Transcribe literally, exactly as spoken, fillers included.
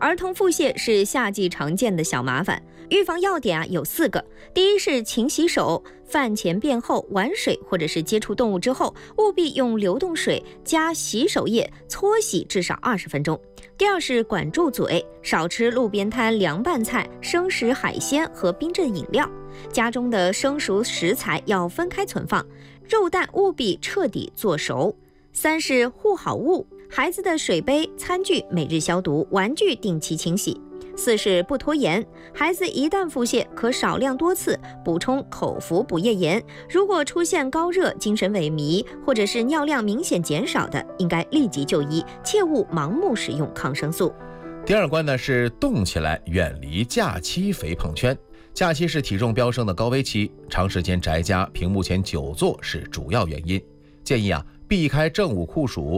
儿童腹泻是夏季常见的小麻烦，预防要点啊有四个。第一是勤洗手，饭前便后玩水或者是接触动物之后，务必用流动水加洗手液搓洗至少二十分钟。第二是管住嘴，少吃路边摊凉拌菜、生食海鲜和冰镇饮料。家中的生熟食材要分开存放，肉蛋务必彻底做熟。三是护好物，孩子的水杯、餐具每日消毒，玩具定期清洗。四是不拖延，孩子一旦腹泻，可少量多次补充口服补液盐。如果出现高热、精神萎靡，或者是尿量明显减少的，应该立即就医，切勿盲目使用抗生素。 第二关呢是动起来，远离假期肥胖圈。假期是体重飙升的高危期，长时间宅家、屏幕前久坐是主要原因。建议啊，避开正午酷暑、